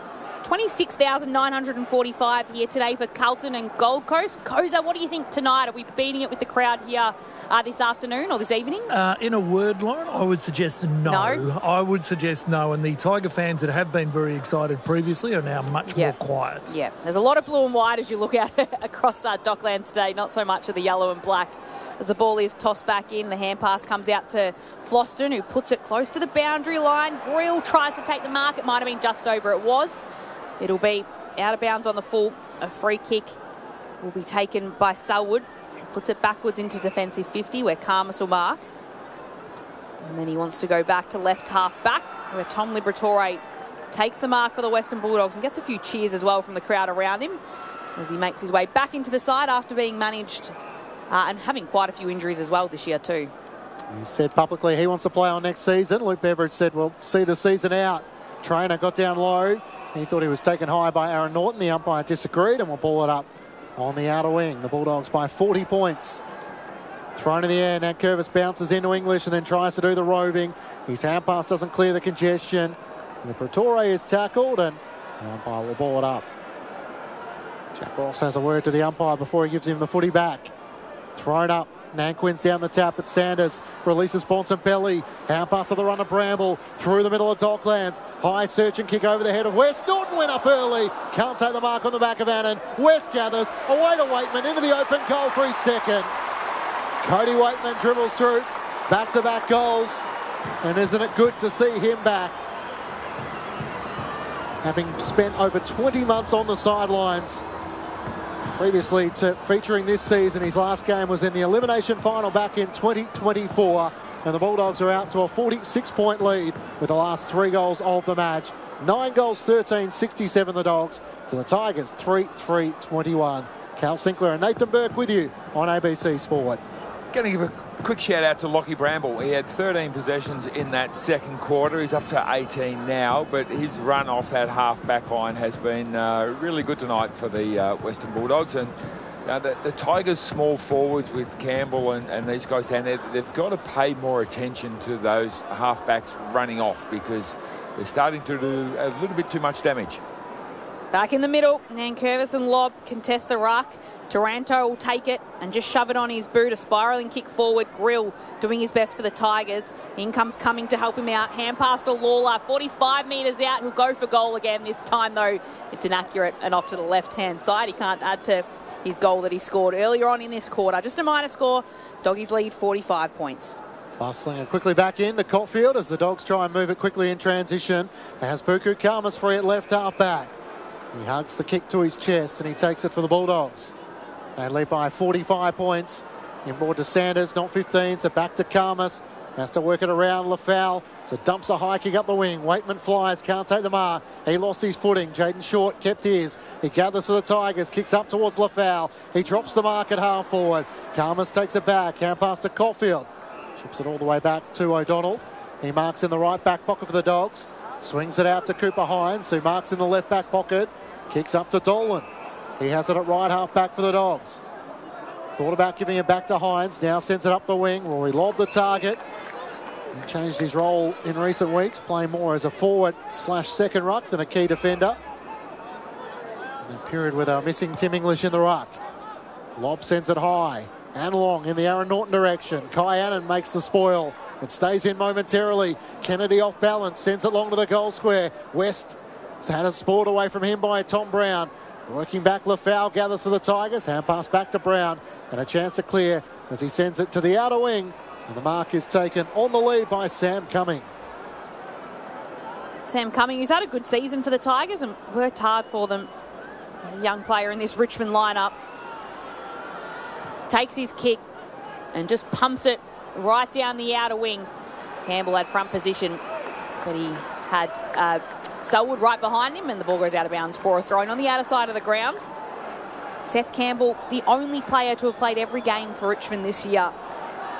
26,945 here today for Carlton and Gold Coast. Koza, what do you think tonight? Are we beating it with the crowd here this afternoon or this evening? In a word, Lauren, I would suggest no. I would suggest no. And the Tiger fans that have been very excited previously are now much more quiet. Yeah, there's a lot of blue and white as you look out across Docklands today. Not so much of the yellow and black. As the ball is tossed back in, the hand pass comes out to Floston, who puts it close to the boundary line. Grill tries to take the mark. It might have been just over. It was. It'll be out of bounds on the full. A free kick will be taken by Selwood, who puts it backwards into defensive 50, where Karmas will mark. And then he wants to go back to left half back, where Tom Liberatore takes the mark for the Western Bulldogs and gets a few cheers as well from the crowd around him as he makes his way back into the side after being managed and having quite a few injuries as well this year too. He said publicly he wants to play on next season. Luke Beveridge said, we'll see the season out. Trainer got down low. He thought he was taken high by Aaron Norton. The umpire disagreed and will ball it up on the outer wing. The Bulldogs by 40 points. Thrown in the air. Nankervis bounces into English and then tries to do the roving. His hand pass doesn't clear the congestion. Liberatore is tackled and the umpire will ball it up. Jack Ross has a word to the umpire before he gives him the footy back. Thrown up. Nanquin's down the tap, but Sanders releases Bontempelli. Hand pass to the run of Bramble through the middle of Docklands. High search and kick over the head of West. Norton went up early. Can't take the mark on the back of Annan. West gathers. Away to Waitman into the open goal for his second. Cody Waitman dribbles through. Back-to-back goals. And isn't it good to see him back? Having spent over 20 months on the sidelines. Previously to featuring this season, his last game was in the elimination final back in 2024, and the Bulldogs are out to a 46-point lead with the last 3 goals of the match. 9 goals, 13-67 the Dogs to the Tigers, 3-3-21. Cal Sinclair and Nathan Burke with you on ABC Sport. Going to give a quick shout out to Lockie Bramble. He had 13 possessions in that second quarter. He's up to 18 now, but his run off that half-back line has been really good tonight for the Western Bulldogs. And the Tigers' small forwards with Campbell and these guys down there, they've got to pay more attention to those half-backs running off because they're starting to do a little bit too much damage. Back in the middle, Nankervis and Lobb contest the ruck. Taranto will take it and just shove it on his boot. A spiralling kick forward. Grill doing his best for the Tigers. In comes Cumming to help him out. Hand pass to Lawler. 45 metres out. He'll go for goal again. This time, though, it's inaccurate and off to the left-hand side. He can't add to his goal that he scored earlier on in this quarter. Just a minor score. Doggies lead 45 points. Bustling it quickly back in the Cotfield as the Dogs try and move it quickly in transition. As Buku Karmas free at left half back. He hugs the kick to his chest and he takes it for the Bulldogs. They lead by 45 points. Inboard to Sanders, not 15, so back to Karmas. Has to work it around Lafau. So dumps a high kick up the wing. Waitman flies, can't take the mark. He lost his footing. Jaden Short kept his. He gathers for the Tigers, kicks up towards Lafau. He drops the mark at half forward. Karmas takes it back. Hand pass to Cotfield. Chips it all the way back to O'Donnell. He marks in the right back pocket for the Dogs. Swings it out to Cooper Hines, who marks in the left back pocket. Kicks up to Dolan. He has it at right half back for the Dogs. Thought about giving it back to Hines. Now sends it up the wing. Rory lobbed the target. He changed his role in recent weeks, playing more as a forward/second ruck than a key defender. In the period with our missing Tim English in the ruck. Lobb sends it high and long in the Aaron Norton direction. Kai Annan makes the spoil. It stays in momentarily. Kennedy off balance, sends it long to the goal square. West had it spoiled away from him by Tom Brown. Working back, Lafau gathers for the Tigers. Hand pass back to Brown. And a chance to clear as he sends it to the outer wing. And the mark is taken on the lead by Sam Cumming. Sam Cumming, who's had a good season for the Tigers and worked hard for them as a young player in this Richmond lineup. Takes his kick and just pumps it right down the outer wing. Campbell had front position, but he had Selwood right behind him, and the ball goes out of bounds for a throw-in on the outer side of the ground. Seth Campbell, the only player to have played every game for Richmond this year,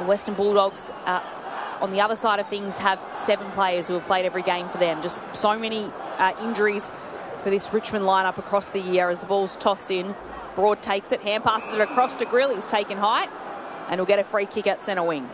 The Western Bulldogs, on the other side of things, have 7 players who have played every game for them. Just so many injuries for this Richmond lineup across the year as the ball's tossed in. Broad takes it, hand passes it across to Grill. He's taken height and will get a free kick at centre wing.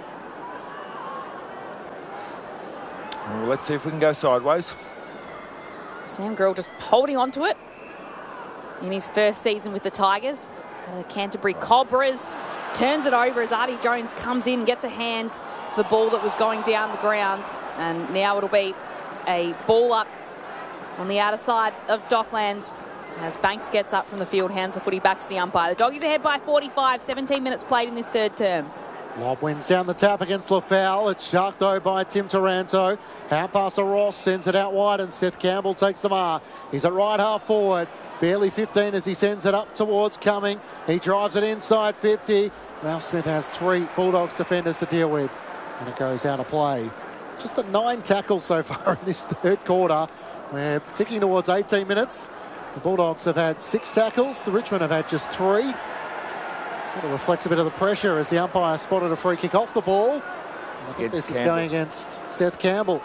Well, let's see if we can go sideways. So Sam Grill just holding on to it in his first season with the Tigers. The Canterbury Cobras turns it over as Artie Jones comes in, gets a hand to the ball that was going down the ground. And now it'll be a ball up on the outer side of Docklands as Banks gets up from the field, hands the footy back to the umpire. The Doggies ahead by 45, 17 minutes played in this third term. Lob wins down the tap against Lafau. It's sharked though by Tim Taranto. Hand pass to Ross, sends it out wide, and Seth Campbell takes the mark. He's at right half forward. Barely 15 as he sends it up towards Cumming. He drives it inside 50. Ralph Smith has 3 Bulldogs defenders to deal with, and it goes out of play. Just the 9 tackles so far in this third quarter. We're ticking towards 18 minutes. The Bulldogs have had 6 tackles. The Richmond have had just 3. Sort of reflects a bit of the pressure as the umpire spotted a free kick off the ball. And I think this is going against Seth Campbell.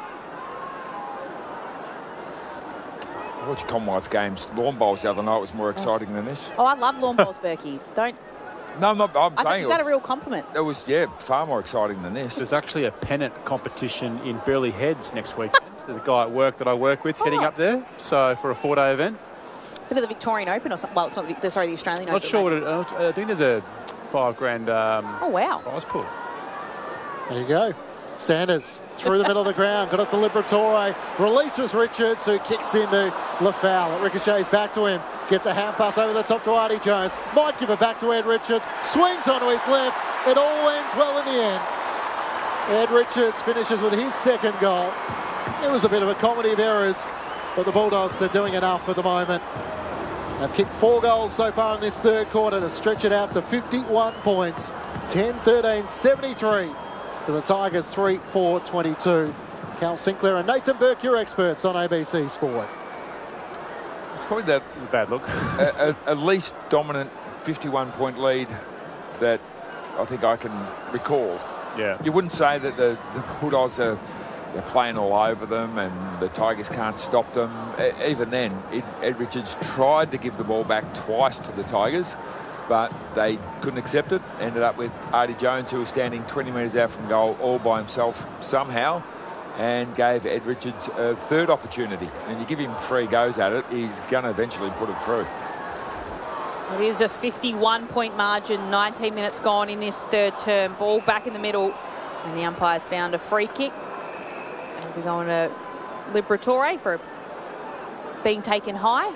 I watched Commonwealth Games lawn bowls the other night. Was more exciting than this. Oh, I love lawn bowls, Berkey. Don't. No, I'm not. I think is that a real compliment? It was, far more exciting than this. There's actually a pennant competition in Burleigh Heads next week. There's a guy at work that I work with heading up there. So for a 4-day event. Bit of the Victorian Open or something. Well, it's not the Australian Open. Not sure what it. I think there's a $5,000. Oh wow! Prize pool. There you go. Sanders through the middle of the ground, got it to Liberatore, releases Richards, who kicks into Lafau. It ricochets back to him, gets a hand pass over the top to Artie Jones, might give it back to Ed Richards, swings onto his left, it all ends well in the end. Ed Richards finishes with his 2nd goal. It was a bit of a comedy of errors, but the Bulldogs are doing enough at the moment. They've kicked 4 goals so far in this third quarter to stretch it out to 51 points, 10-13, 73. To the Tigers, 3-4-22. Cal Sinclair and Nathan Burke, your experts on ABC Sport. It's probably that bad look. At least dominant 51-point lead that I think I can recall. Yeah. You wouldn't say that the Bulldogs they're playing all over them and the Tigers can't stop them. Even then, Ed Richards tried to give the ball back twice to the Tigers, but they couldn't accept it. Ended up with Artie Jones, who was standing 20 metres out from goal all by himself somehow, and gave Ed Richards a 3rd opportunity. And you give him 3 goes at it, he's going to eventually put it through. It is a 51-point margin, 19 minutes gone in this third term. Ball back in the middle, and the umpire's found a free kick. And we're going to Liberatore for being taken high.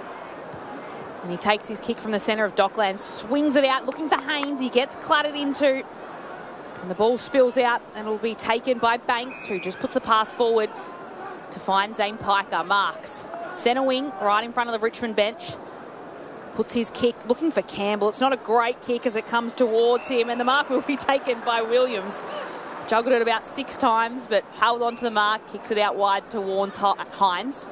And he takes his kick from the centre of Docklands, swings it out, looking for Haynes. He gets cluttered into, and the ball spills out, and it'll be taken by Banks, who just puts the pass forward to find Zane Piker. Marks, centre wing, right in front of the Richmond bench. Puts his kick, looking for Campbell. It's not a great kick as it comes towards him, and the mark will be taken by Williams. Juggled it about 6 times, but held on to the mark, kicks it out wide towards Hines.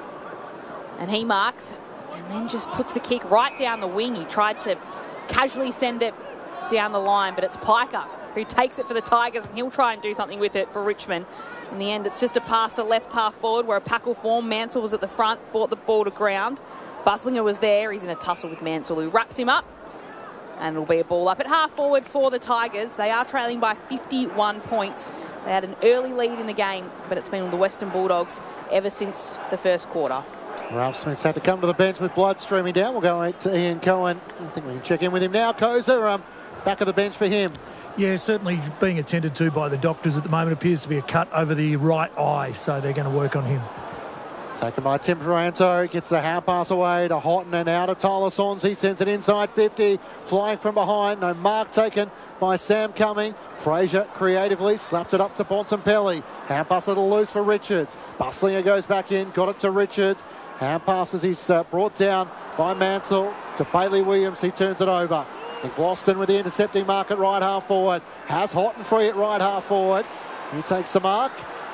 And he marks, and then just puts the kick right down the wing. He tried to casually send it down the line, but it's Piker who takes it for the Tigers, and he'll try and do something with it for Richmond. In the end, it's just a pass to left half forward where a pack will form. Mansell was at the front, brought the ball to ground. Buslinger was there. He's in a tussle with Mansell, who wraps him up, and it'll be a ball up at half forward for the Tigers. They are trailing by 51 points. They had an early lead in the game, but it's been the Western Bulldogs ever since the first quarter. Ralph Smith's had to come to the bench with blood streaming down. We'll go to Ian Cohen. I think we can check in with him now. Koza, back of the bench for him. Yeah, certainly being attended to by the doctors at the moment. Appears to be a cut over the right eye, so they're going to work on him. Taken by Tim Taranto, gets the hand pass away to Houghton and out of Tyler Saunders. He sends it inside 50, flying from behind. No mark taken by Sam Cumming. Fraser creatively slapped it up to Bontempelli. Hand pass a little loose for Richards. Buslinger goes back in, got it to Richards. Hand passes, he's brought down by Mansell to Bailey Williams. He turns it over. McLaughlin with the intercepting mark at right half forward. Has Houghton free at right half forward. He takes the mark.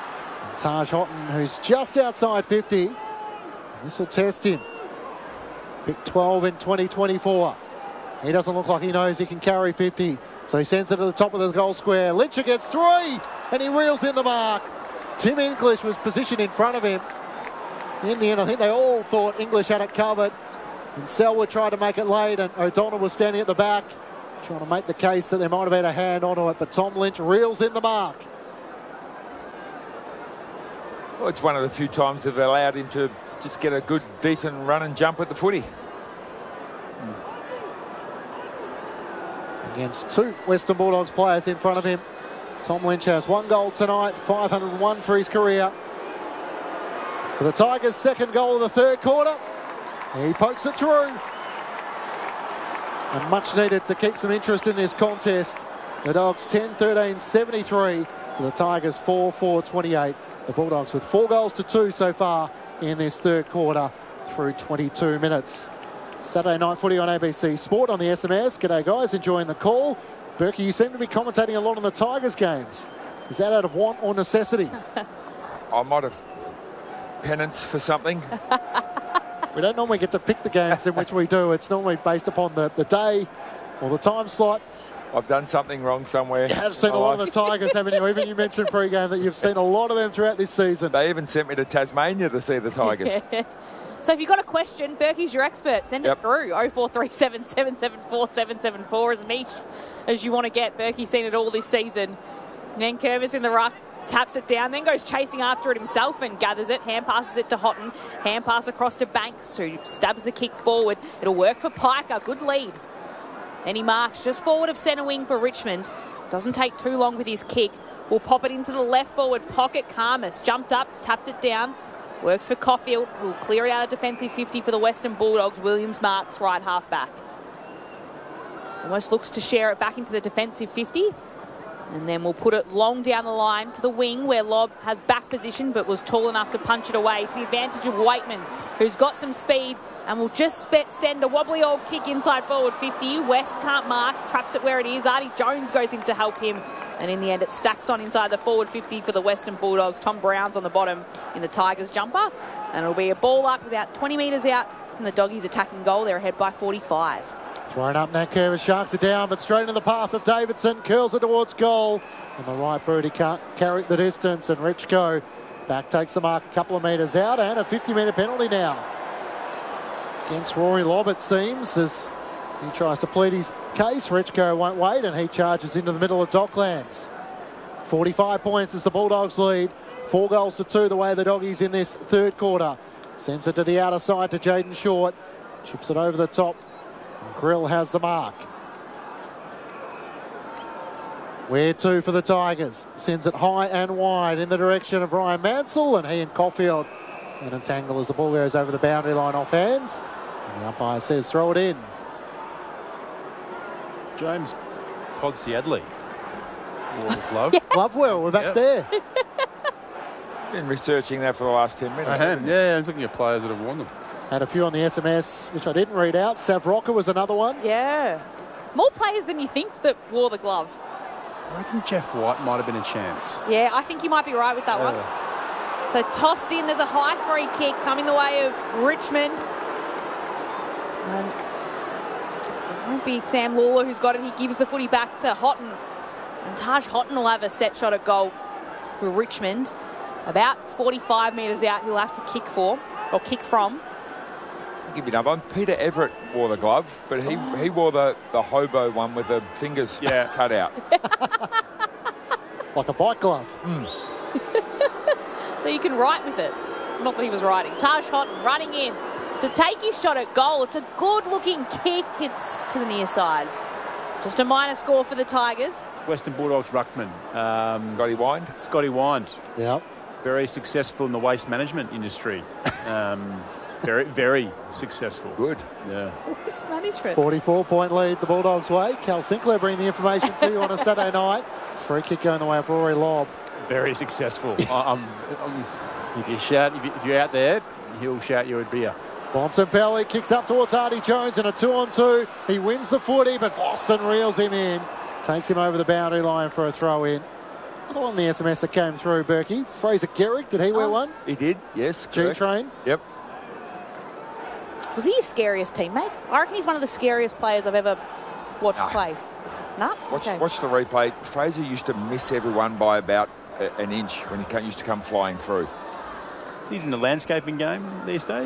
Taj Houghton, who's just outside 50. This will test him. Pick 12 in 2024. He doesn't look like he knows he can carry 50. So he sends it to the top of the goal square. Lyncher gets 3, and he reels in the mark. Tim English was positioned in front of him. In the end, I think they all thought English had it covered. And Selwood tried to make it late, and O'Donnell was standing at the back, trying to make the case that there might have been a hand onto it, but Tom Lynch reels in the mark. Well, it's one of the few times they've allowed him to just get a good, decent run and jump at the footy. Against 2 Western Bulldogs players in front of him. Tom Lynch has 1 goal tonight, 501 for his career. For the Tigers' 2nd goal of the 3rd quarter. He pokes it through. And much needed to keep some interest in this contest. The Dogs 10-13, 73 to the Tigers 4-4, 28. The Bulldogs with 4 goals to 2 so far in this 3rd quarter through 22 minutes. Saturday night footy on ABC Sport on the SMS. G'day guys, enjoying the call. Berkey, you seem to be commentating a lot on the Tigers games. Is that out of want or necessity? I might have penance for something. We don't normally get to pick the games in which we do. It's normally based upon the day or the time slot. I've done something wrong somewhere. You have seen a lot of the Tigers, haven't you? Even you mentioned pre-game that you've seen a lot of them throughout this season. They even sent me to Tasmania to see the Tigers. So if you've got a question, Berkey's your expert. Send it through. 0437 774 774 as niche as you want to get. Berkey's seen it all this season. Nankervis in the ruck, taps it down, then goes chasing after it himself and gathers it. Hand passes it to Houghton. Hand pass across to Banks, who stabs the kick forward. It'll work for Piker. Good lead. Then he marks just forward of centre wing for Richmond. Doesn't take too long with his kick. Will pop it into the left forward pocket. Karmas jumped up, tapped it down. Works for Caulfield, who'll clear it out of defensive 50 for the Western Bulldogs. Williams marks right half back. Almost looks to share it back into the defensive 50. And then we'll put it long down the line to the wing where Lobb has back position but was tall enough to punch it away to the advantage of Waitman, who's got some speed and will just send a wobbly old kick inside forward 50. West can't mark, traps it where it is. Artie Jones goes in to help him. And in the end, it stacks on inside the forward 50 for the Western Bulldogs. Tom Brown's on the bottom in the Tigers jumper. And it'll be a ball up about 20 metres out from the Doggies attacking goal. They're ahead by 45. Thrown up, Nankervis Sharks are down, but straight in the path of Davidson. Curls it towards goal. On the right boot, he can't carry the distance. And Richko back takes the mark a couple of metres out. And a 50-metre penalty now against Rory Lobb, it seems, as he tries to plead his case. Richko won't wait, and he charges into the middle of Docklands. 45 points as the Bulldogs lead. 4 goals to 2 the way the Doggies in this 3rd quarter. Sends it to the outer side to Jaden Short. Chips it over the top. And Grill has the mark. Where to for the Tigers. Sends it high and wide in the direction of Ryan Mansell, and he and Caulfield and entangle as the ball goes over the boundary line off hands. And the umpire says throw it in. James Podsiadly. Glove. Lovewell, we're back there. Been researching that for the last 10 minutes. I have, yeah. I was looking at players that have worn them. Had a few on the SMS, which I didn't read out. Sav Rocker was another one. Yeah. More players than you think that wore the glove. I reckon Jeff White might have been a chance. Yeah, I think you might be right with that one. So tossed in, there's a high free kick coming the way of Richmond. And it won't be Sam Lawler who's got it. He gives the footy back to Houghton. And Taj Houghton will have a set shot at goal for Richmond. About 45 metres out, he'll have to kick from. I'll give you another one. Peter Everett wore the glove, but he wore the hobo one with the fingers cut out. Like a bike glove. So you can write with it. Not that he was writing. Taj Houghton running in to take his shot at goal. It's a good-looking kick. It's to the near side. Just a minor score for the Tigers. Western Bulldogs ruckman. Scotty Wind. Yep. Very successful in the waste management industry. Very, very successful. Good. Yeah. Waste management. 44-point lead the Bulldogs' way. Cal Sinclair bringing the information to you on a Saturday night. Free kick going the way of Rory Lobb. Very successful. If you're out there, he'll shout you a beer. Bontempelli kicks up towards Artie Jones in a 2-on-2. He wins the footy, but Boston reels him in. Takes him over the boundary line for a throw-in. Another one on the SMS that came through, Berkey. Fraser Gehrig, did he wear one? He did, yes. G-Train? Yep. Was he your scariest teammate? I reckon he's one of the scariest players I've ever watched play. No? Watch the replay. Fraser used to miss everyone by about an inch when he used to come flying through. He's in the landscaping game these days.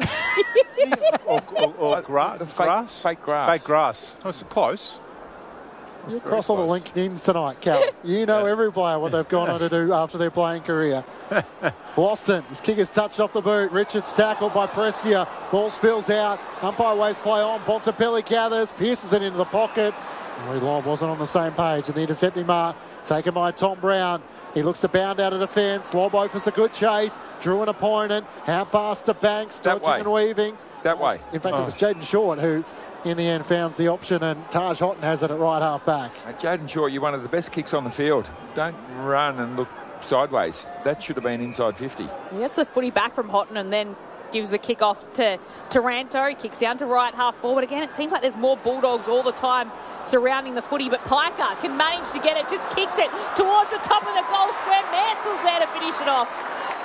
or grass? Fake grass. Fake grass. That's close. You cross all the LinkedIn tonight, Cal. You know every player what they've gone on to do after their playing career. Boston, his kick is touched off the boot. Richards tackled by Prestia. Ball spills out. Umpire waves play on. Bontempelli gathers, pierces it into the pocket. Lee Lobb wasn't on the same page. And the intercepting mark taken by Tom Brown. He looks to bound out of defence. Lobb offers a good chase. Drew an opponent. Hand pass to Banks. Dodging and weaving. That way. In fact, it was Jaden Short who, in the end, found the option, and Taj Houghton has it at right half back. Jaden Short, you're one of the best kicks on the field. Don't run and look sideways. That should have been inside 50. He gets the footy back from Houghton and then gives the kick off to Taranto. He kicks down to right half forward. Again, it seems like there's more Bulldogs all the time surrounding the footy, but Piker can manage to get it, just kicks it towards the top of the goal square. Mansell's there to finish it off.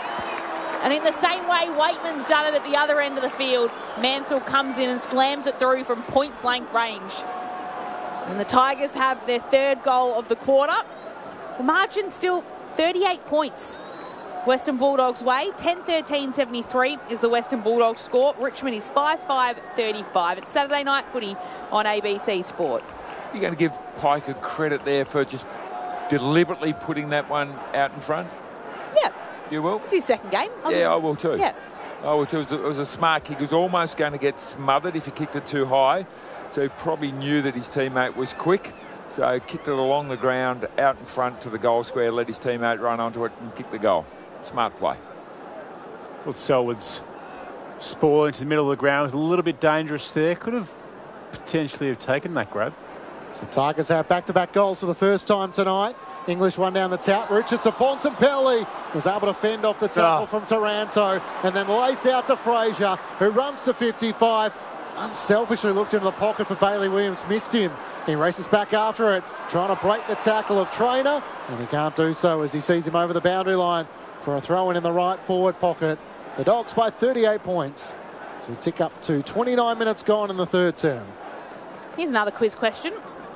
And in the same way Waitman's done it at the other end of the field, Mansell comes in and slams it through from point-blank range. And the Tigers have their third goal of the quarter. The margin's still 38 points. Western Bulldogs way, 10-13-73 is the Western Bulldogs score. Richmond is 5-5-35. It's Saturday night footy on ABC Sport. You're going to give Piker credit there for just deliberately putting that one out in front? Yeah. You will? It's his second game. I will too. Yeah. I will too. It was a smart kick. He was almost going to get smothered if he kicked it too high. So he probably knew that his teammate was quick. So he kicked it along the ground, out in front to the goal square, let his teammate run onto it and kick the goal. Smart play. Well, Selwood's spoil into the middle of the ground was a little bit dangerous there. Could have potentially have taken that grab. So Tigers have back-to-back goals for the first time tonight. English one down the tap. Richards to Bontempelli. Was able to fend off the tackle from Taranto and then laced out to Fraser, who runs to 55. Unselfishly looked into the pocket for Bailey Williams. Missed him. He races back after it, trying to break the tackle of Traynor. And he can't do so as he sees him over the boundary line for a throw-in in the right forward pocket. The Dogs by 38 points. So we tick up to 29 minutes gone in the third term. Here's another quiz question.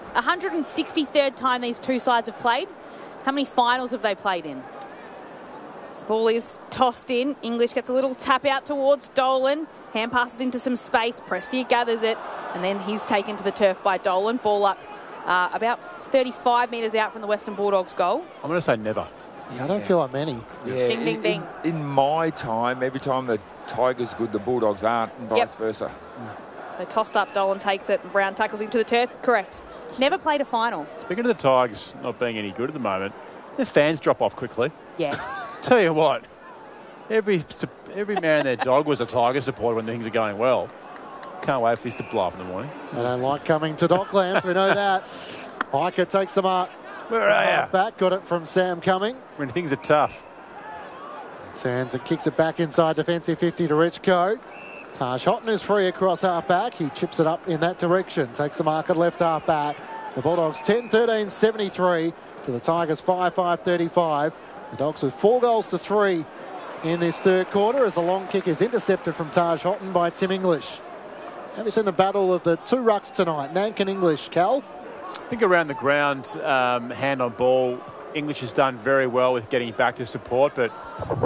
163rd time these two sides have played. How many finals have they played in? This ball is tossed in. English gets a little tap out towards Dolan. Hand passes into some space. Prestia gathers it. And then he's taken to the turf by Dolan. Ball up about 35 metres out from the Western Bulldogs goal. I'm going to say never. I don't feel like many. Yeah, ding, ding, ding. In my time, every time the Tigers good, the Bulldogs aren't, and vice versa. So tossed up, Dolan takes it, and Brown tackles him to the turf. Correct. Never played a final. Speaking of the Tigers not being any good at the moment, their fans drop off quickly. Yes. Tell you what, every man and their dog was a Tiger supporter when things are going well. Can't wait for this to blow up in the morning. They don't like coming to Docklands, we know that. Piker takes the mark. Where are you? Back, got it from Sam Cumming. When things are tough. Turns and kicks it back inside defensive 50 to Richco. Taj Houghton is free across half back. He chips it up in that direction. Takes the mark at left half back. The Bulldogs 10-13-73 to the Tigers 5-5-35. The Dogs with 4-3 in this third quarter as the long kick is intercepted from Taj Houghton by Tim English. Have you seen the battle of the two rucks tonight? Nank and English, Cal? I think around the ground, hand on ball, English has done very well with getting back to support, but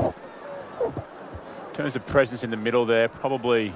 in terms of presence in the middle there, probably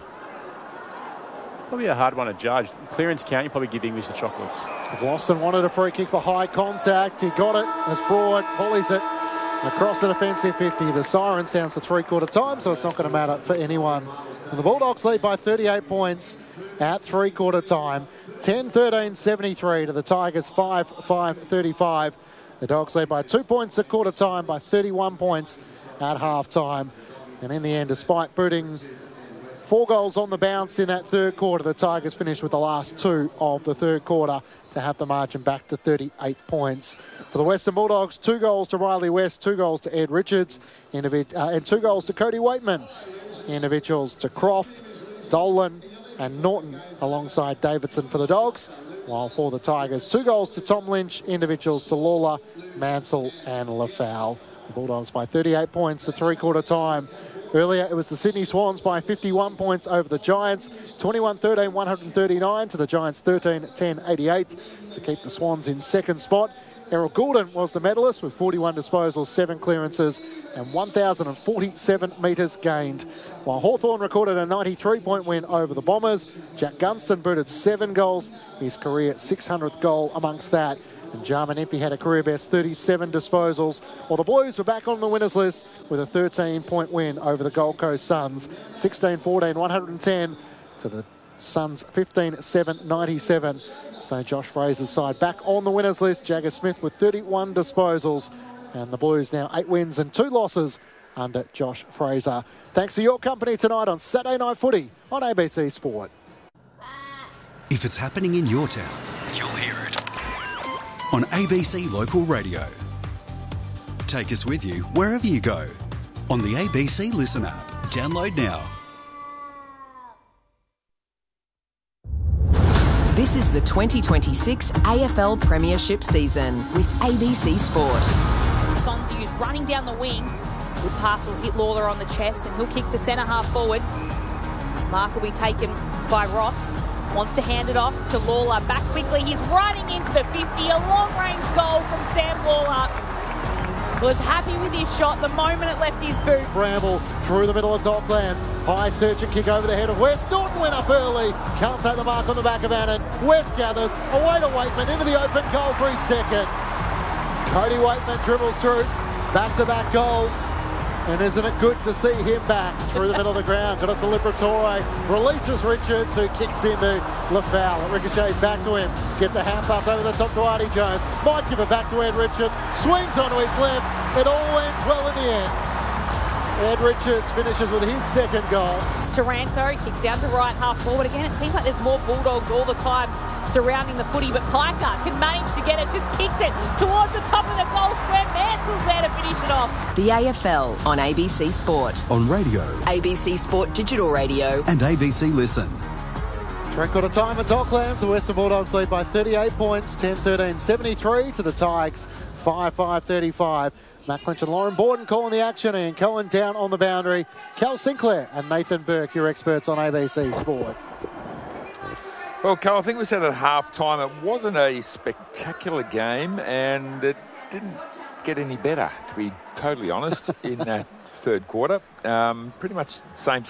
a hard one to judge. Clearance count, you probably give English the chocolates. Vlosten wanted a free kick for high contact. He got it as Broad volleys it across the defensive 50. The siren sounds for three-quarter time, so it's not going to matter for anyone. And the Bulldogs lead by 38 points at three-quarter time. 10-13-73 to the Tigers 5-5-35. The Dogs lead by 2 points at quarter time, by 31 points at half time. And in the end, despite booting 4 goals on the bounce in that third quarter, the Tigers finished with the last 2 of the third quarter to have the margin back to 38 points. For the Western Bulldogs, 2 goals to Riley West, 2 goals to Ed Richards, and 2 goals to Cody Waitman. Individuals to Croft, Dolan and Norton alongside Davidson for the Dogs. While for the Tigers, 2 goals to Tom Lynch, individuals to Lawler, Mansell and Lafau. The Bulldogs by 38 points at three-quarter time. Earlier, it was the Sydney Swans by 51 points over the Giants, 21-13, 139 to the Giants 13-10, 88 to keep the Swans in second spot. Errol Goulden was the medalist with 41 disposals, 7 clearances and 1,047 metres gained. While Hawthorn recorded a 93-point win over the Bombers, Jack Gunston booted 7 goals, his career 600th goal amongst that. And Jarman Impey had a career best 37 disposals, while the Blues were back on the winners list with a 13-point win over the Gold Coast Suns, 16-14, 110 to the Suns 15-7, 97. So Josh Fraser's side back on the winners list. Jagger Smith with 31 disposals, and the Blues now 8 wins and 2 losses under Josh Fraser. Thanks for your company tonight on Saturday Night Footy on ABC Sport. If it's happening in your town, you'll hear it on ABC Local Radio. Take us with you wherever you go on the ABC Listen app. Download now. This is the 2026 AFL Premiership season with ABC Sport. Sonzi is running down the wing. Good pass will hit Lawler on the chest and he'll kick to centre half forward. Mark will be taken by Ross. Wants to hand it off to Lawler. Back quickly. He's running into the 50. A long-range goal from Sam Lawler. Was happy with his shot the moment it left his boot. Bramble through the middle of Docklands. High search and kick over the head of West. Norton went up early. Can't take the mark on the back of Annan. West gathers. Away to Waitman into the open goal for his second. Cody Waitman dribbles through. Back-to-back goals. And isn't it good to see him back through the middle of the ground? Got it to Liberatore. Releases Richards, who kicks into Lafau. It ricochets back to him. Gets a hand pass over the top to Artie Jones. Might give it back to Ed Richards. Swings onto his left. It all ends well in the end. Ed Richards finishes with his second goal. Taranto kicks down to right half forward. Again, it seems like there's more Bulldogs all the time surrounding the footy, but Piker can manage to get it, just kicks it towards the top of the goal square. Mansell's there to finish it off. The AFL on ABC Sport. On radio, ABC Sport Digital Radio. and ABC Listen. Three-quarter time at Docklands. The Western Bulldogs lead by 38 points, 10-13, 73 to the Tigers, 5-5, 35. Matt Clinch and Lauren Borden calling the action, and Cohen down on the boundary. Cal Sinclair and Nathan Burke, your experts on ABC Sport. Well, Cal, I think we said at half-time it wasn't a spectacular game, and it didn't get any better, to be totally honest, in that third quarter. Pretty much same.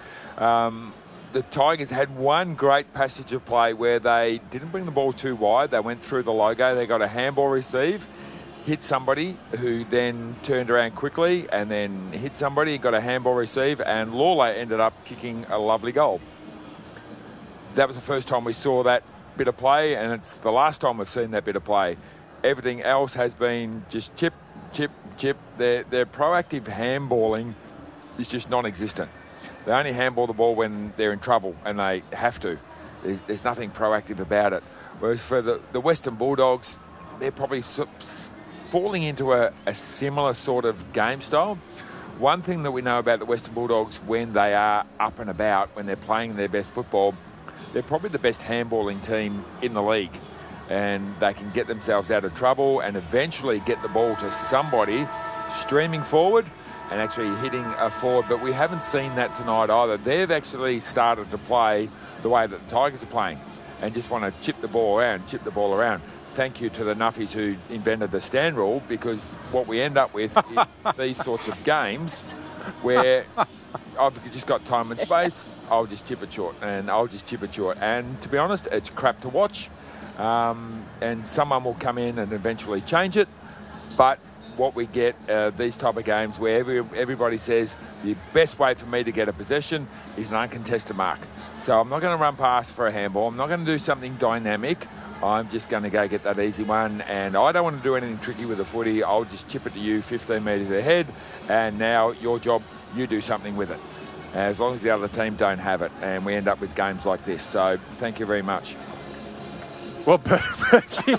The Tigers had one great passage of play where they didn't bring the ball too wide. They went through the logo. They got a handball receive, hit somebody who then turned around quickly and then hit somebody, got a handball receive, and Lawler ended up kicking a lovely goal. That was the first time we saw that bit of play, and it's the last time we've seen that bit of play. Everything else has been just chip. Their proactive handballing is just non-existent. They only handball the ball when they're in trouble, and they have to. There's nothing proactive about it. Whereas for the Western Bulldogs, they're probably falling into a similar sort of game style. One thing that we know about the Western Bulldogs when they are up and about, when they're playing their best football, they're probably the best handballing team in the league. And they can get themselves out of trouble and eventually get the ball to somebody streaming forward and actually hitting a forward. But we haven't seen that tonight either. They've actually started to play the way that the Tigers are playing and just want to chip the ball around. Thank you to the Nuffies who invented the stand rule, because what we end up with is these sorts of games where I've just got time and space, I'll just chip it short. And to be honest, it's crap to watch. And someone will come in and eventually change it. But what we get these type of games where everybody says the best way for me to get a possession is an uncontested mark. So I'm not going to run past for a handball. I'm not going to do something dynamic. I'm just going to go get that easy one, and I don't want to do anything tricky with the footy. I'll just chip it to you 15 metres ahead, and now your job, you do something with it. As long as the other team don't have it, and we end up with games like this. So thank you very much. Well, Berkey,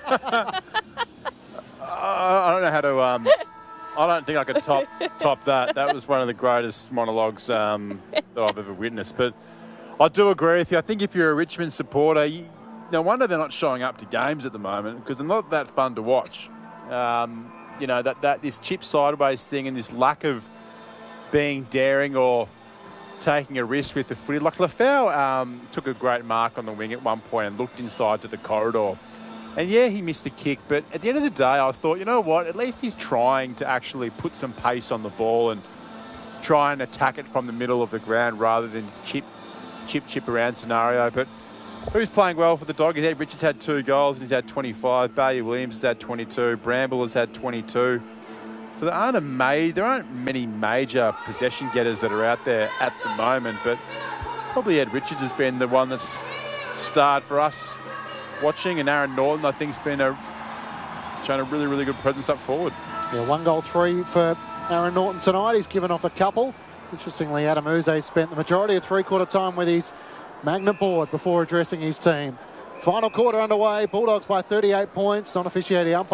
I don't know how to. I don't think I could top that. That was one of the greatest monologues that I've ever witnessed. But I do agree with you. I think if you're a Richmond supporter, no wonder they're not showing up to games at the moment, because they're not that fun to watch. That this chip sideways thing and this lack of being daring or taking a risk with the footy. Like Lafau took a great mark on the wing at one point and looked inside to the corridor. And yeah, he missed the kick, but at the end of the day, I thought, you know what, at least he's trying to actually put some pace on the ball and try and attack it from the middle of the ground rather than chip around scenario. But who's playing well for the Dogs? Ed Richards had 2 goals and he's had 25. Bailey Williams has had 22. Bramble has had 22. So there aren't many major possession getters that are out there at the moment, but probably Ed Richards has been the one that's starred for us watching, and Aaron Norton, I think, has been shown a really, really good presence up forward. Yeah, 1 goal, 3 for Aaron Norton tonight. He's given off a couple. Interestingly, Adam Uze spent the majority of three-quarter time with his magnet board before addressing his team. Final quarter underway. Bulldogs by 38 points. Non-officiating umpire